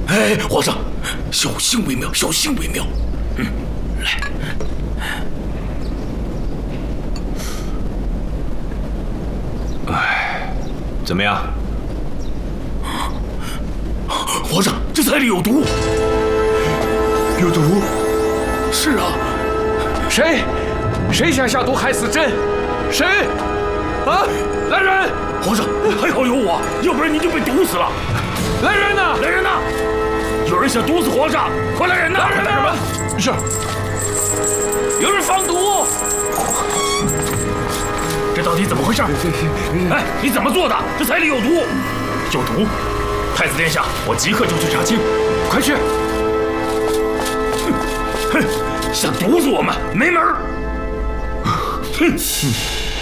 哎，皇上，小心为妙，小心为妙。来。 哎，怎么样？ 皇上，这菜里有毒。 有毒？ 是啊。 谁想下毒害死朕？谁？啊！来人！ 皇上，还好有我，要不然您就被毒死了。 来人呐！ 来人呐！有人想毒死皇上，快来人呐！ 来人呐！ 是。 有人放毒！这到底怎么回事？哎，你怎么做的？这菜里有毒！有毒！太子殿下，我即刻就去查清。 快去！ 哼，想毒死我们，没门儿！哼！